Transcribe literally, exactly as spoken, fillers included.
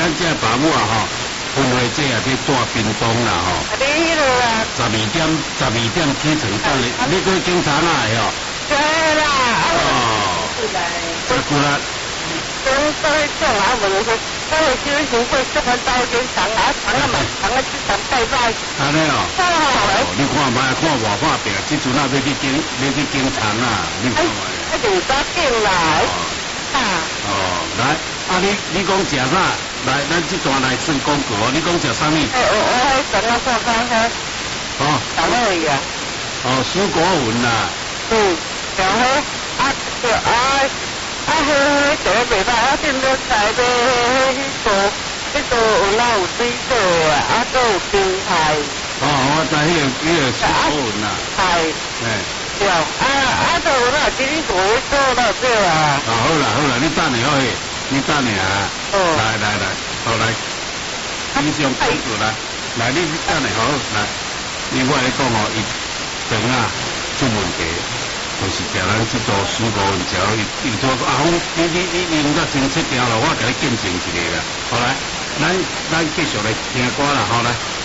这爸母啊吼，分会这也去带冰冻啦吼。 啊，你迄落啊， 十二点十二点起床等你，你去警察那来哦。 对啦。 哦。再过来。 咁所以即係我問佢，因為少少佢出去兜幾層啊，層啊咪層啊，啲層低翻。 安尼哦。哦，你看賣看外看病，即陣啊要去警要去警察啦，你看賣。 一定要警啦。啊。 哦，來，啊你你講食啥？來，咱這段來算廣告哦。你講食啥物？ 誒，我我喺等我看看下。 哦。 等我呀。 哦，蔬果雲啦。 嗯，然後啊就啊。啊，迄迄個袂歹，啊，點樣菜咧？迄個迄個有哪有水果啊？啊，都有青菜。 哦，我知迄個迄個蔬果雲啦。 係。誒。對，啊啊，都有哪幾個會做到這啊？ 啊，好啦好啦，你等下好去，你等下啊。哦。來來來，好來，你上廣告來，來你等下好來，你我來講哦，伊腸啊出問題。就是食咱即座蔬果雲條，伊伊做阿峰，你你你你唔得先切掉咯，我甲你見證一下啦。好來，咱咱繼續來聽歌啦，好來。